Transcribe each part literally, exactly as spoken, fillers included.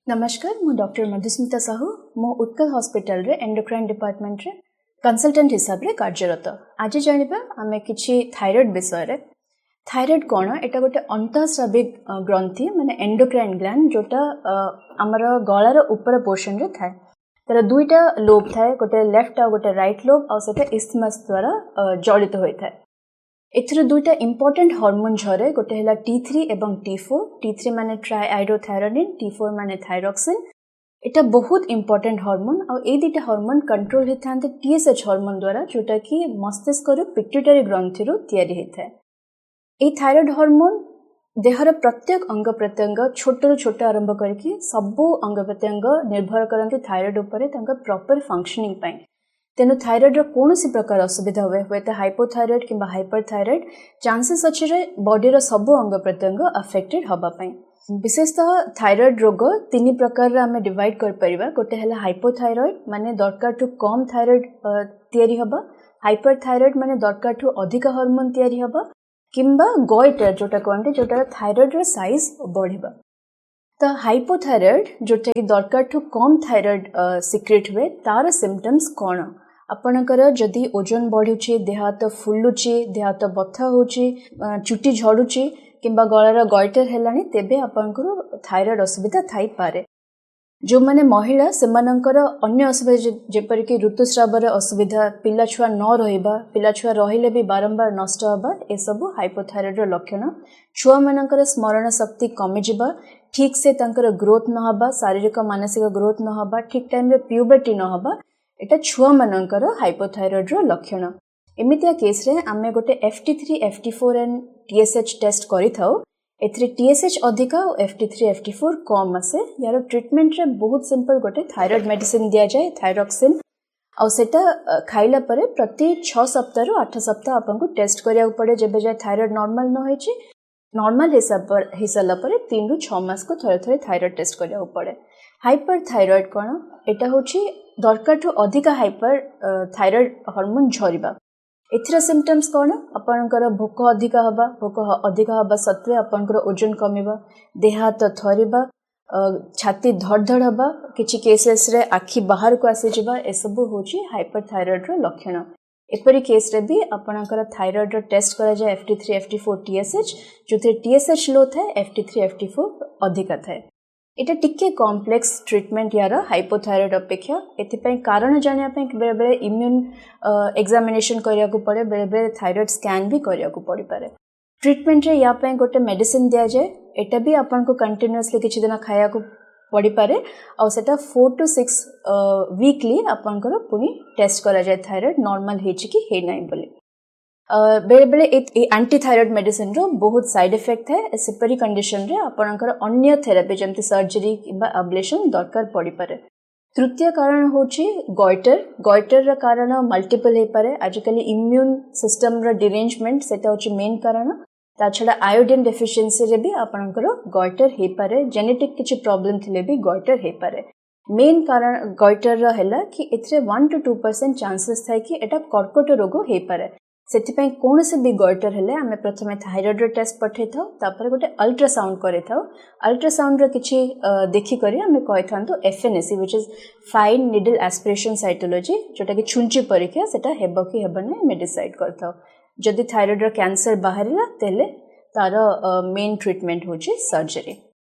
नमस्कार मु डॉक्टर मधुस्मिता साहू मो उत्कल हॉस्पिटल रे एंडोक्राइन डिपार्टमेंट रे कंसल्टेंट हिसाब रे कार्यरत। आज जानिबा आमे किछि थायराइड विषय रे। थायराइड कोन एटा गोटे अंतःस्राविक ग्रंथि माने एंडोक्राइन ग्लैंड जोटा हमर गळार ऊपर पोर्शन रे थाए। तर दुईटा लोब थाए, गोटे लेफ्ट आ गोटे राइट लोब आ सेटा इस्थमस द्वारा जड़ित होय थाए। एथिर दुईटा इंपोर्टेंट हार्मोन झरे, गोटे हैला टी थ्री एवं टी फोर। टी थ्री माने ट्राइआइडोथायरोनिन, टी फोर माने थायरॉक्सिन। एटा बहुत इंपोर्टेंट हार्मोन आ ए दुईटा हार्मोन कंट्रोल हेथांते टीएसएच हार्मोन द्वारा, जोटा कि मस्तिष्क रो पिट्यूटरी ग्रंथि रो तयारी हेथाय। ए थायराइड हार्मोन देहर प्रत्येक अंग प्रत्यंग छोट रो छोट आरंभ करके सबो अंग प्रत्यंग निर्भर करंती थायराइड उपरे तांका प्रॉपर फंक्शनिंग पई। तेनु थायराइड रो कोनोसी प्रकार असुविधा हुए हुए तो हाइपोथायराइड किंबा हाइपरथायराइड चांसेस अछि रे बॉडी रो सब अंग प्रत्यंग अफेक्टेड हबा पई। विशेषतः थायराइड रोग तीन प्रकार रे हमें डिवाइड कर परिबा। गोटे हला हाइपोथायराइड माने दरकार टू कम थायराइड तयारी हबा, हाइपरथायराइड माने दरकार टू अधिक हार्मोन तयारी हबा, किंबा गॉइटर जोटा कहंते जोटा थायराइड रो साइज बढ़िबा। तो हाइपोथायराइड जोटा कि दरकार टू कम थायराइड सिक्रेट हुए तार सिम्पटम्स कोन? आपणकर जदि ओजन बढ़ुची, देह हाथ फुलुची, देह हाथ बथा होची, चुटी झड़ुची किंबा गଳାର गॉइटर हेलानी, तेबे आपणकर थायराइड असुविधा थाई पारे। जो माने महिला सेमानकर अन्य असुविधा जेपर कि ऋतुस्रावर असुविधा, पिला छुआ न रहिबा, पिला छुआ रहिले भी बारंबार नष्ट हबा, ए सब हाइपोथायराइड रो लक्षण। छुआ मानकर स्मरण शक्ति कमी जिबा, ठीक से तांकर ग्रोथ न हबा, शारीरिक मानसिक ग्रोथ न हबा, ठीक टाइम रे प्यूबर्टी न हबा, एटा छुआ मानकर हाइपोथायराइड रो लक्षण। एमितिया केस रे आमे गोटे F T three, F T four and T S H test करि थाउ। एथरे टी एस एच अधिका और F T three, F T four कम आसे। यार ट्रीटमेंट रे बहुत सिंपल, गोटे थायराइड मेडिसिन दिया जाए, थायरॉक्सिन, और सेटा खाइला परे प्रति छह सप्ताह रु आठ सप्ताह आपनको टेस्ट करिया पड़े। जेबे जाय थायराइड नॉर्मल न होइची, नॉर्मल हिसाब पर हिसाला परे तीन रु छह मास को थरे थरे थायराइड टेस्ट करिया पड़े। हाइपरथायराइड कोन? एटा होची दरकार ठू अधिक हाइपर थायराइड हार्मोन झरिबा। एथिरा सिम्पटम्स कोन? आपनकर भोक अधिक हबा, भोक अधिक हबा सत्वे आपनकर ओजन कमिबा, देह हाथ थरिबा, छाती धड़धड़ हबा, किछि केसेस रे आखि बाहर को आसी जिबा, ए सब होची हाइपरथायराइड रो लक्षण। एपरी केस रे भी आपनकर थायराइड रो टेस्ट करा जाय F T three, F T four, T S H. जोथे T S H लो थाए, F T three, F T four अधिक थाए। एटा टिके कॉम्प्लेक्स ट्रीटमेंट यार हाइपोथायराइड अपेक्षा। एथिपई कारण जानिया पई बेले बेले इम्यून एग्जामिनेशन करिया को पड़े, बेले बेले थायराइड स्कैन भी करिया को पड़ी पारे। ट्रीटमेंट रे या पई गोटे मेडिसिन दिया जाए, एटा भी आपन को कंटीन्यूअसली किछि दिन खाया को पड़ी पारे, और सेटा फोर टू सिक्स वीकली आपन को पुनी टेस्ट करा जाए थायराइड नॉर्मल हेछि कि हे नै बोली। बेले बेले एंटी थायराइड मेडिसिन रो बहुत साइड इफेक्ट है। सेपरी कंडीशन रे आपनकर अन्य थेरेपी जेमति सर्जरी किबा अब्लेशन दरकार पड़ी पारे। तृतीय कारण होची गॉइटर। गॉइटर रा कारण मल्टीपल हे पारे। आजकल इम्यून सिस्टम रा डिरेंजमेंट सेटा होची मेन कारण। ता छडा आयोडीन डेफिशिएंसी रे भी आपनकर गॉइटर हे पारे। जेनेटिक किछि प्रॉब्लम थिले भी गॉइटर हे पारे। मेन कारण गॉइटर रा हैला कि एथरे one two two percent chances थाए कि एटा कर्कट रोग हे पारे। सेति कौन से भी गॉइटर हेले आमे प्रथमे थायराइड टेस्ट पठे था, तापर गोटे अल्ट्रासाउंड करे था। अल्ट्रासाउंड रो किछि देखि करी आमे कहि थांतो F N A C which is fine needle aspiration cytology, जोटा कि छुंची परीक्षा सेटा हेबो कि हेबो नै मे डिसाइड करथाओ। जदि थायराइड रो कैंसर बाहरिला तेले तार मेन ट्रीटमेंट होची surgery.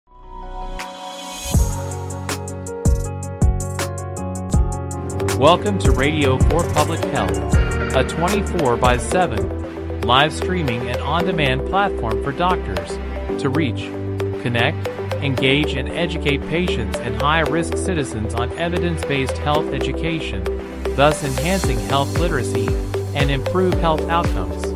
Welcome to Radio for Public Health, a twenty-four by seven live streaming and on-demand platform for doctors to reach, connect, engage, and educate patients and high-risk citizens on evidence-based health education, thus enhancing health literacy and improve health outcomes.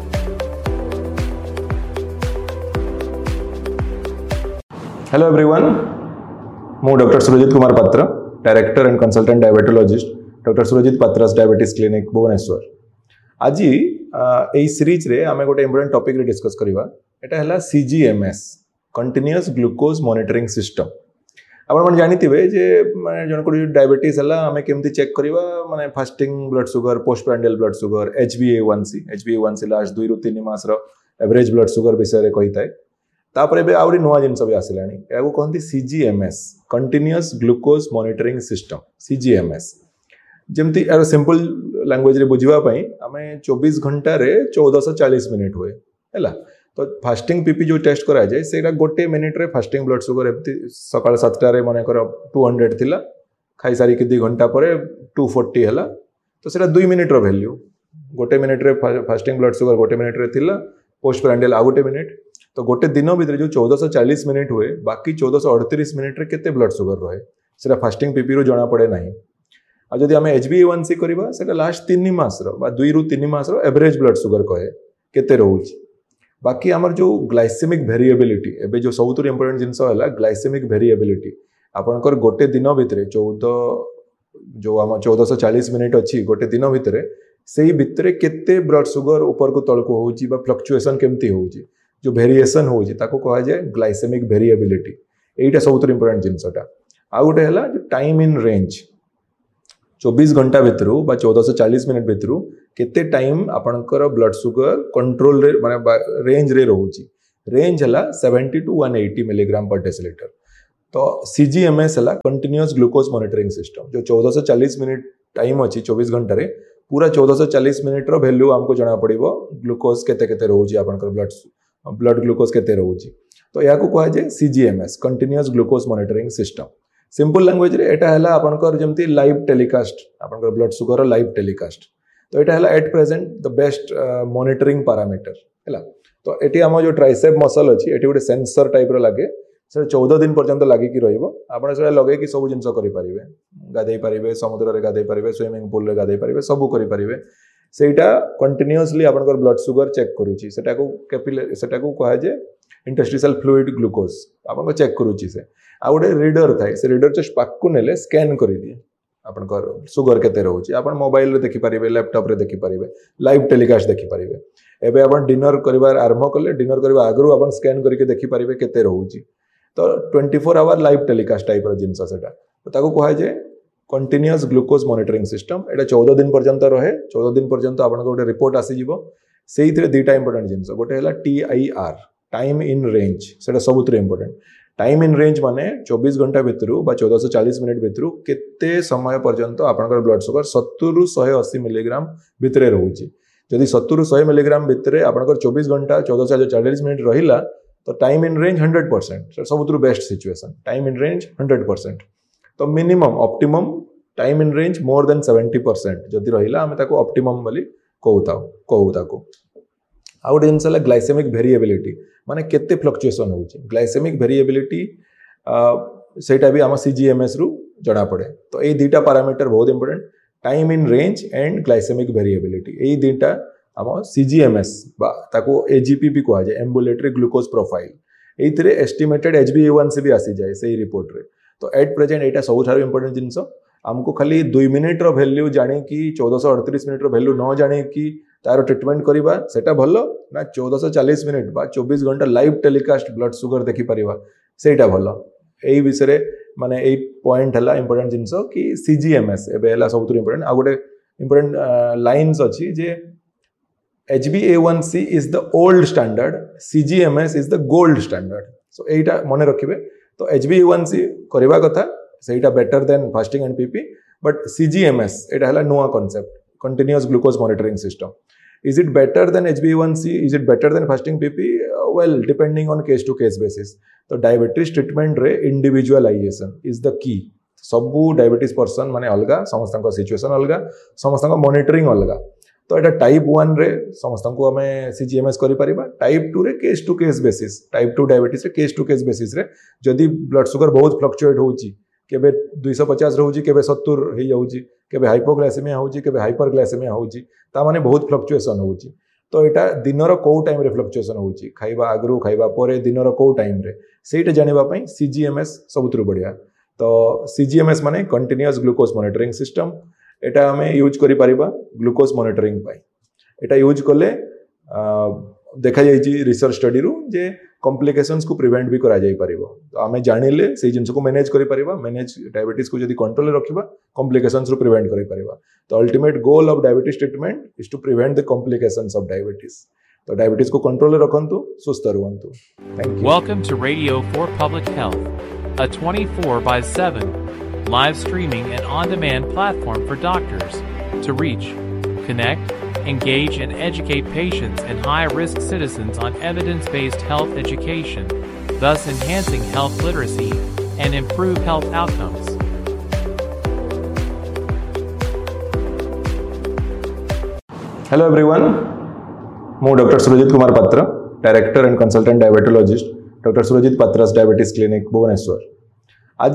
Hello everyone, I am Doctor Surajit Kumar Patra, Director and Consultant Diabetologist, Doctor Surajit Patra's Diabetes Clinic, Bhubaneswar. आज यही series रे आमे गोटे important topic रे discuss करिवा। एटा हला सी G M S, continuous glucose monitoring system. आपण मन जानिथिबे जे माने जन को डायबिटीज हला आमे केमति चेक करिवा, माने fasting blood sugar, post prandial blood sugar, H B ए वन सी, एच बी ए वन सी लास्ट दो रु तीन मास रो एवरेज ब्लड शुगर विषय रे कहिताय। तापर एबे आउरी नुआ जिनस भी आसिलानी या कहते सीजीएमएस कंटिन्यूअस ग्लूकोज मॉनिटरिंग सिस्टम सीजीएमएस जमती यार सिंपल लैंग्वेज रे बुझिबा पई आमे चौबीस घंटा रे चौदह सौ चालीस मिनिट हुए हैला तो फास्टिंग पीपी जो टेस्ट करा जाए सेटा गोटे मिनिट रे फास्टिंग ब्लड शुगर एमती सकाळ सात रे माने कर दो सौ थिला खाई सारी कि दो घंटा परे दो सौ चालीस हैला तो सेटा दो मिनिट रो वैल्यू गोटे मिनिट रे फास्टिंग ब्लड शुगर गोटे मिनिट रे थिला पोस्ट प्रांडियल आ गोटे मिनिट तो गोटे दिन भीतर जो चौदह सौ चालीस मिनिट हुए बाकी चौदह सौ अड़तीस मिनिट रे केते ब्लड शुगर रहे सेटा फास्टिंग पीपी रो जणा पड़े नाही आ जदि आमे एच बी ए वन सी करबा सेटा लास्ट तीन मास रो बा दुई रु तीन मास रो एवरेज ब्लड शुगर कहे केते रहउची बाकी हमर जो ग्लाइसेमिक वेरिएबिलिटी एबे जो सबुतु इंपोर्टेंट जिंस हला ग्लाइसेमिक वेरिएबिलिटी आपनकर गोटे दिन भीतर चौदह जो हम चौदह सौ चालीस मिनिट अछि गोटे दिन भीतर सेही भीतर केते ब्लड शुगर ऊपर को तळ को होउची बा फ्लक्चुएशन केमती होउची जो वेरिएशन होउची ताको कहा जाय ग्लाइसेमिक वेरिएबिलिटी एटा सबुतु इंपोर्टेंट जिंसटा आ गोटे हला जो टाइम इन रेंज चौबीस घंटा भीतर बा चौदह सौ चालीस मिनिट भीतर केते टाइम आपनकर ब्लड शुगर कंट्रोल रे माने रेंज रे रहउची रेंज हला सत्तर टू एक सौ अस्सी मिलीग्राम पर डेसिलीटर तो सीजीएमएस हला कंटीन्यूअस ग्लूकोज मॉनिटरिंग सिस्टम जो चौदह सौ चालीस मिनिट टाइम अछि चौबीस घंटा रे पूरा चौदह सौ चालीस मिनिट रो वैल्यू हमको जणा पड़िबो ग्लूकोज केते केते रहउची आपनकर ब्लड ब्लड ग्लूकोज केते रहउची तो या को कहा जाय सीजीएमएस continuous glucose monitoring system simple language रे एटा हला आपनकर जेमती लाइव टेलीकास्ट आपनकर ब्लड शुगर लाइव टेलीकास्ट तो एटा हला at present the best monitoring parameter हला तो एटी हम जो ट्राइसेप मसल अछि एटी गोटे सेंसर टाइप रो लागे से चौदह दिन पर्यंत लागि कि रहइबो आपण से लगे कि सब जिंस करि परिबे गाधै परिबे समुद्र रे गाधै परिबे स्विमिंग पूल रे गाधै परिबे सब करि परिबे सेटा कंटीन्यूअसली आपनकर ब्लड शुगर चेक करूची सेटा को कैपिलरी सेटा को कहा जे इंटरस्टिशियल फ्लूइड ग्लूकोज आपन चेक करूची से आ गोटे रीडर थाए से रीडर जस्ट पाकू नेले स्कैन कर दिए आपनकर शुगर केते रहउची आपन मोबाइल रे देखि परिबे लैपटॉप रे देखि परिबे लाइव टेलीकास्ट देखि परिबे एबे आपन डिनर करिवार आरंभ करले डिनर करबा आगरु आपन स्कैन करके देखि परिबे केते रहउची तो चौबीस आवर लाइव टेलीकास्ट टाइप रो जिंस सेटा तो ताको कहा जे कंटीन्यूअस ग्लूकोज मॉनिटरिंग सिस्टम एटा चौदह दिन पर्यंत रहे चौदह दिन पर्यंत आपन गोटे रिपोर्ट आसी जिवो सेहितरे दुईटा इंपोर्टेंट जिंस गोटे हला T I R time in range सेटा सबुतरे इंपोर्टेंट टाइम इन रेंज माने चौबीस घंटा भीतर बा चौदह सौ चालीस मिनिट भीतर केते समय पर्यंत आपनकर ब्लड शुगर सत्तर रु एक सौ अस्सी मिलीग्राम भीतर रहउची जदि सत्तर रु सौ मिलीग्राम भीतर आपनकर चौबीस घंटा चौदह सौ चालीस मिनिट रहिला तो time in range hundred percent सबुतु best situation time in range hundred percent तो minimum optimum time in range more than seventy percent जदि रहिला हम ताको ऑप्टिमम बोली कहूता कहू ताको आ गोटे जिनस ग्लाइसेमिक वेरिएबिलिटी माने केते फ्लक्चुएशन होउची ग्लाइसेमिक वेरिएबिलिटी सेटा भी आम सीजीएमएस रु जणा पड़े तो ये दुईटा पैरामीटर बहुत important time in range and glycaemic variability ये दुईटा आम सीजीएमएस बा ताको एजीपी भी कहा जाए ambulatory glucose profile एइथिरे estimated H B ए वन सी भी आसी जाए सही रिपोर्ट रे तो एट प्रेजेंट एटा सबुठारु इंपोर्टेंट जिनस आमको खाली दुई मिनिट रो वैल्यू जाने कि चौदह सौ अड़तीस मिनिट रो वैल्यू न जाने कि तार ट्रिटमेंट करवा सेटा भलो ना चौदह सौ चालीस मिनिट बा चौबीस घंटा लाइव टेलीकास्ट ब्लड शुगर देखि परिवा सेटा भलो एई विषय माने एई पॉइंट हला इंपोर्टेंट जिंस कि सीजीएमएस एबे हला सबुतु इंपोर्टेंट आ गोटे इंपोर्टेंट लाइन्स अछि जे H B A one C is the old standard सीजीएमएस is the gold standard so एटा मने रखिबे तो एच बी ए वन सी करवा कथा सेटा better than fasting and PP but सीजीएमएस एटा हला नुवा concept continuous glucose monitoring system is it better than H b A one C is it better than fasting P P uh, well depending on case to case basis तो diabetes treatment रे individualisation is the key सबू diabetes person माने अलगा समस्त situation अलगा समस्त monitoring अलगा तो एटा टाइप वन रे समस्त को हमें सीजीएमएस करि परिबा टाइप टू रे case to case basis type two diabetes रे केस टू केस बेसिस रे जदी ब्लड शुगर बहुत फ्लक्चुएट होउची केबे दो सौ पचास रहउची केबे सत्तर हे जाउची केबे हाइपोग्लाइसेमिया होउची केबे हाइपरग्लाइसेमिया होउची ता माने बहुत फ्लक्चुएशन होउची तो एटा दिनर को टाइम रे फ्लक्चुएशन होउची खाइबा आगरु खाइबा परे दिनर को टाइम रे सेटा जानिबा पई सीजीएमएस सबुतरु बढ़िया तो सीजीएमएस माने कंटीन्यूअस ग्लूकोज मॉनिटरिंग सिस्टम एटा हमें यूज करि परिबा ग्लूकोज मॉनिटरिंग पई एटा यूज करले देखा जाइए रिसर्च स्टडी रु जे कॉम्प्लिकेशंस को प्रिवेंट भी करा जाई परिबो तो आमे जानिले से जिंस को मैनेज करि परिबा मैनेज डायबिटीज को जदी कंट्रोल रे रखिबा कॉम्प्लिकेशंस रु प्रिवेंट करि परिबा तो ultimate goal of diabetes treatment is to prevent the complications of diabetes तो डायबिटीज को control रखंतु सुस्थ रुहंतु thank you Welcome to Radio for Public Health, a twenty-four by seven live streaming and on-demand platform for doctors to reach, connect, engage, and educate patients and high-risk citizens on evidence-based health education, thus enhancing health literacy and improve health outcomes. Hello everyone मु doctor Surjit Kumar पात्र director and consultant diabetologist doctor Surjit पात्रास diabetes clinic Bhubaneswar आज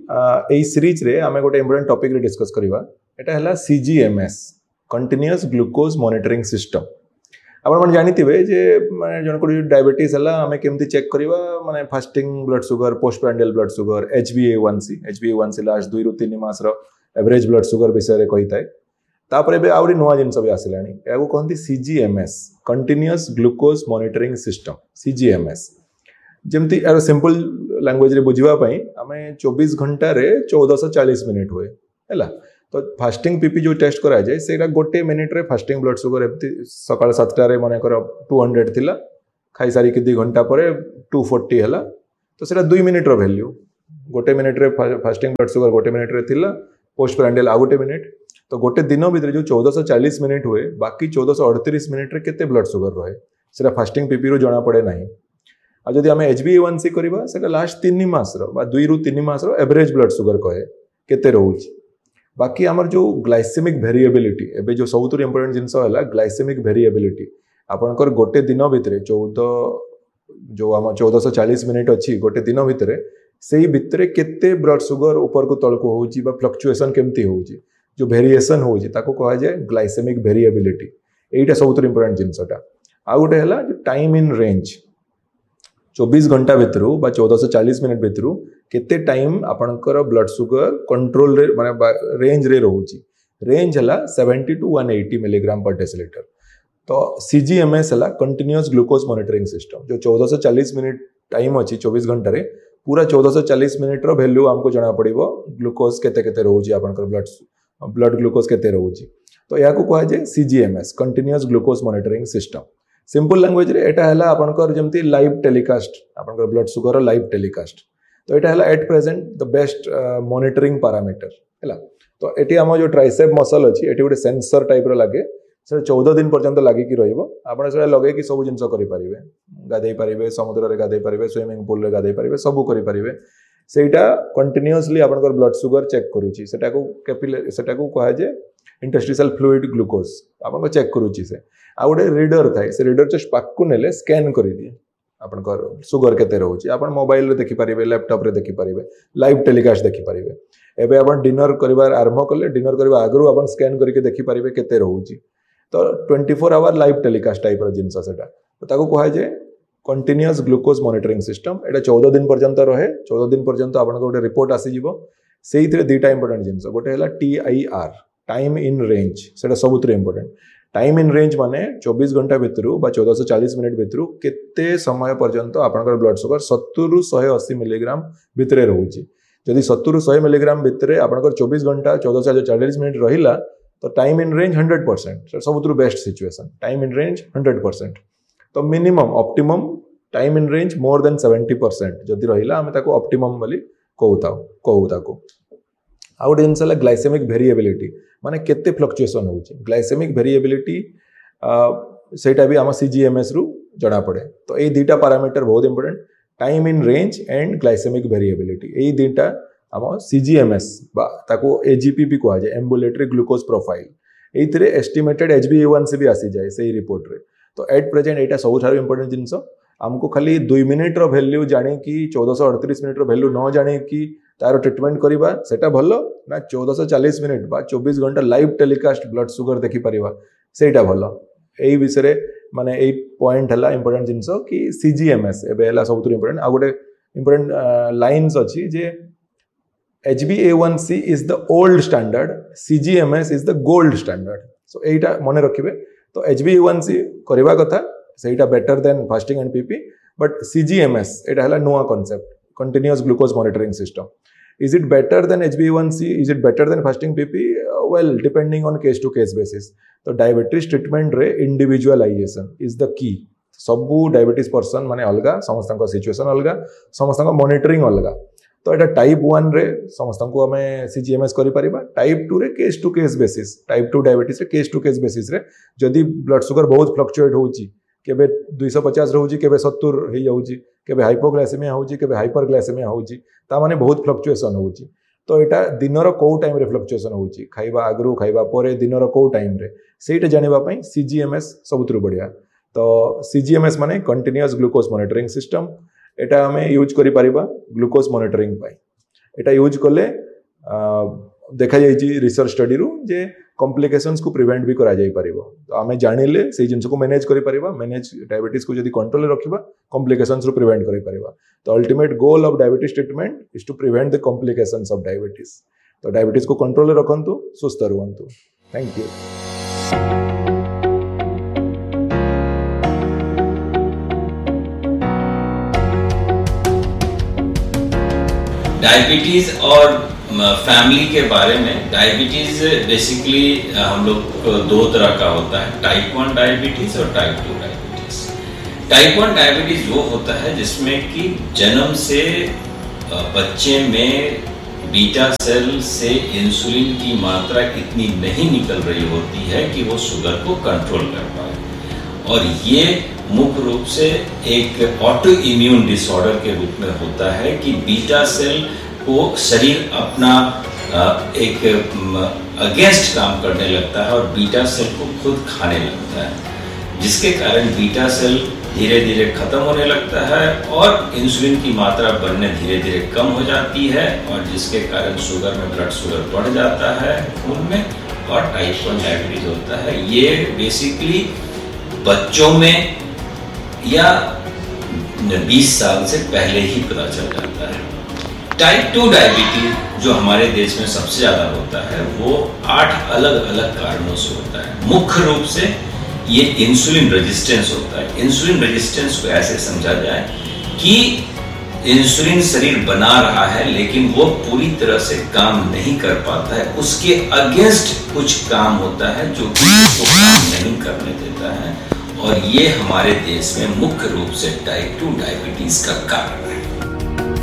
ए series रे आमे गोटे important topic रे discuss करबा एटा हला सीजीएमएस continuous glucose monitoring system आपण मन जानिथिबे जे माने जन को डायबिटीज हला आमे केमती चेक करबा माने fasting blood sugar post prandial blood sugar H B ए वन सी एच बी ए वन सी लास्ट दुई रु तीन मास रो एवरेज ब्लड शुगर विषय रे कहिताय तापर एबे आउरी नुवा जिनस भी आसिलानी याको कहंती सीजीएमएस कंटीन्यूअस ग्लूकोज मॉनिटरिंग सिस्टम सीजीएमएस जेमती यार सिंपल लैंग्वेज रे बुझिबा पई आमे चौबीस घंटा रे चौदह सौ चालीस मिनिट हुए हैला तो फास्टिंग पीपी जो टेस्ट करा जाय सेटा गोटे मिनिट रे फास्टिंग ब्लड शुगर एमती सकाळ सात टा रे माने कर दो सौ थिला खाई सारी के दो घंटा परे दो सौ चालीस हैला तो सेटा दो मिनिट रो वैल्यू गोटे मिनिट रे फास्टिंग ब्लड शुगर गोटे मिनिट रे थिला पोस्ट प्रांडियल आ गोटे मिनिट तो गोटे दिन भितर जो चौदह सौ चालीस मिनिट हुए बाकी चौदह सौ अड़तीस मिनिट रे केते ब्लड शुगर रहे सेटा फास्टिंग पीपी रो जना पड़े नाही आ जदि हमें एच बी ए वन सी करबा सेटा लास्ट तीन मास रो बा दुई रु तीन मास रो एवरेज ब्लड शुगर कहे केते रहउची बाकी हमर जो ग्लाइसेमिक वेरिएबिलिटी एबे जो सबुतुर इंपोर्टेंट जिंस होला ग्लाइसेमिक वेरिएबिलिटी आपनकर गोटे दिन भितर चौदह जो हम चौदह सौ चालीस मिनिट अछि गोटे दिन भितर सेही भितर केते ब्लड शुगर ऊपर को तळ को होउची बा फ्लक्चुएशन केमती होउची जो वेरिएशन होउची ताको कहा जाय ग्लाइसेमिक वेरिएबिलिटी एटा सबुतुर इंपोर्टेंट जिंसटा आ गोटे हला टाइम इन रेंज चौबीस घंटा भितरु बा चौदह सौ चालीस मिनिट भितरु केते टाइम आपनकर ब्लड शुगर कंट्रोल रे माने रेंज रे रहउची रेंज हला सत्तर टू एक सौ अस्सी मिलीग्राम पर डेसिलीटर तो सीजीएमएस हला कंटीन्यूअस ग्लूकोज मॉनिटरिंग सिस्टम जो चौदह सौ चालीस मिनिट टाइम अछि चौबीस घंटा रे पूरा चौदह सौ चालीस मिनिट रो वैल्यू हमको जना पड़िबो ग्लूकोज केते केते रहउची आपनकर ब्लड ब्लड ग्लूकोज केते रहउची तो या को कहा जाय सीजीएमएस continuous glucose monitoring system simple language रे एटा हला आपनकर जेमती लाइव टेलीकास्ट आपनकर ब्लड शुगर लाइव टेलीकास्ट तो एटा हला at present the best monitoring parameter हला तो एटी हम जो ट्राइसेप मसल अछि एटी गोटे सेंसर टाइप रो लागे से चौदह दिन पर्यंत लागि कि रहइबो आपण से लगे कि सब जिंस करि परिबे गाधै परिबे समुद्र रे गाधै परिबे स्विमिंग पूल रे गाधै परिबे सब करि परिबे सेटा कंटीन्यूअसली आपनकर ब्लड शुगर चेक करूची सेटा को कैपिलरी सेटा को कहा जे इंटरस्टिशियल फ्लूइड ग्लूकोज आपन चेक करूची से आ गोटे रीडर थाए से रीडर जस्ट पाकु नेले स्कैन करि दिए आपनकर शुगर केते रहउची आपन मोबाइल रे देखि परिबे लैपटॉप रे देखि परिबे लाइव टेलीकास्ट देखि परिबे एबे आपन डिनर करिवार आरंभ करले डिनर करबा आगरु आपन स्कैन करके देखि परिबे केते रहउची तो चौबीस आवर लाइव टेलीकास्ट टाइप रो जिंस सेटा तो ताको कहा जे कंटीन्यूअस ग्लूकोज मॉनिटरिंग सिस्टम एटा चौदह दिन पर्यंत रहे चौदह दिन पर्यंत आपन गोटे रिपोर्ट आसी जिवो सेही थरे दुईटा इंपोर्टेंट जिंस गोटे हला T I R time in range सेटा सबुतरे इंपोर्टेंट टाइम इन रेंज माने चौबीस घंटा भितरु बा चौदह सौ चालीस मिनिट भितरु केते समय पर्यंत आपनकर ब्लड शुगर सत्तर रु एक सौ अस्सी मिलीग्राम भितरे रहउची जदि सत्तर रु सौ मिलीग्राम भितरे आपनकर चौबीस घंटा चौदह सौ चालीस मिनिट रहिला तो time in range hundred percent सबुतरु best situation time in range hundred percent तो minimum optimum time in range more than seventy percent जदि रहिला हमें ताको ऑप्टिमम बोली कहूता कहू ताको आ गोटे जिनस ग्लाइसेमिक वेरिएबिलिटी माने केते फ्लक्चुएशन होउची ग्लाइसेमिक वेरिएबिलिटी सेटा भी आम सीजीएमएस रु जना पड़े तो ये दुईटा पैरामीटर बहुत important time in range and glycaemic variability ये दुईटा आम सीजीएमएस बा ताको एजीपी भी कहा जाए ambulatory glucose profile एइथिरे estimated HB ए वन सी भी आसी जाए सही रिपोर्ट रे तो एट प्रेजेंट एटा सबुठार इंपोर्टेंट जिनस आमको खाली दुई मिनिट रो वैल्यू जानी कि चौदह सौ अड़तीस मिनिट रो वैल्यू न जानी कि तार ट्रिटमेंट करवा सेटा भलो ना चौदह सौ चालीस मिनिट बा चौबीस घंटा लाइव टेलीकास्ट ब्लड शुगर देखि परिबा सेटा भलो एई विषय माने एई पॉइंट हला इंपोर्टेंट जिंस कि सीजीएमएस एबे हला सबुतर इंपोर्टेंट आ गोटे इंपोर्टेंट लाइन्स अछि जे H b A one C is the old standard, C G M S is the gold standard. So एटा मने रखिबे तो H b A one C करबा कथा सेटा better than fasting and PP but C G M S एटा हला नुवा concept continuous glucose monitoring system Is it better than H b A one C? Is it better than fasting B P? Uh, well, depending on case to case basis. तो diabetes treatment रे individualisation is the key. सबू diabetes person माने अलगा, समस्त situation अलगा, समस्त monitoring अलगा. तो एटा टाइप वन रे समस्त को हमें सीजीएमएस करि परिबा. टाइप टू रे case to case basis, type two diabetes रे केस टू केस बेसिस रे जदि ब्लड शुगर बहुत फ्लक्चुएट होउची, केबे दो सौ पचास रहउची, केबे सत्तर हे जाउची, केबे हाइपोग्लाइसेमिया होउची, केबे हाइपरग्लाइसेमिया होउची, ता माने बहुत फ्लक्चुएशन होउची. तो एटा दिनर को टाइम रे फ्लक्चुएशन होउची, खाइबा आगरु खाइबा परे दिनर को टाइम रे सेटा जानिबा पई सीजीएमएस सबुतरु बढ़िया. तो सीजीएमएस माने कंटीन्यूअस ग्लूकोज मॉनिटरिंग सिस्टम. एटा हमें यूज करि परिबा ग्लूकोज मॉनिटरिंग पई. एटा यूज कले देखा जाइछि रिसर्च स्टडी रु जे कॉम्प्लिकेशंस को प्रिवेंट भी करा जाई परिबो. तो हमें जानिले से जिंस को मैनेज करि परिबा. मैनेज डायबिटीज को जदि कंट्रोल रे रखिबा कॉम्प्लिकेशंस रु प्रिवेंट करि परिबा. तो ultimate goal of diabetes treatment is to prevent the complications of diabetes. तो डायबिटीज को कंट्रोल रे रखंतु, सुस्थ रहंतु. Thank you. डायबिटीज और फैमिली के बारे में, डायबिटीज बेसिकली हम लोग को दो तरह का होता है, टाइप वन डायबिटीज और type two diabetes. Type one diabetes वो होता है जिसमें कि जन्म से बच्चे में बीटा सेल से इंसुलिन की मात्रा इतनी नहीं निकल रही होती है कि वो शुगर को कंट्रोल कर पाए. और ये मुख्य रूप से एक ऑटो इम्यून डिसऑर्डर के रूप में होता है कि बीटा सेल को शरीर अपना एक अगेंस्ट काम करने लगता है और बीटा सेल को खुद खाने लगता है, जिसके कारण बीटा सेल धीरे धीरे खत्म होने लगता है और इंसुलिन की मात्रा बनने धीरे धीरे कम हो जाती है, और जिसके कारण शुगर में ब्लड शुगर बढ़ जाता है खून में, और टाइप वन डायबिटीज होता है. ये बेसिकली बच्चों में या बीस साल से पहले ही पता चल जाता है. टाइप टू डायबिटीज जो हमारे देश में सबसे ज़्यादा होता है वो आठ अलग अलग कारणों से होता है. मुख्य रूप से ये इंसुलिन रेजिस्टेंस होता है. इंसुलिन रेजिस्टेंस को ऐसे समझा जाए कि इंसुलिन शरीर बना रहा है लेकिन वो पूरी तरह से काम नहीं कर पाता है, उसके अगेंस्ट कुछ काम होता है जो कि उसको काम नहीं करने देता है, और ये हमारे देश में मुख्य रूप से टाइप टू डायबिटीज का कारण है.